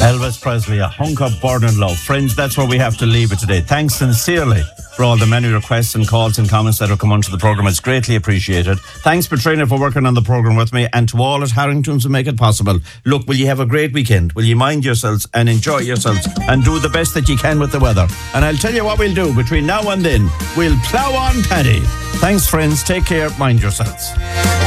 Elvis Presley, a hunk of burning love. Friends, that's where we have to leave it today. Thanks sincerely for all the many requests and calls and comments that have come onto the programme. It's greatly appreciated. Thanks, Petrina, for working on the programme with me, and to all at Harrington's who make it possible. Look, will you have a great weekend? Will you mind yourselves and enjoy yourselves and do the best that you can with the weather? And I'll tell you what we'll do between now and then. We'll plough on, Paddy. Thanks, friends. Take care. Mind yourselves.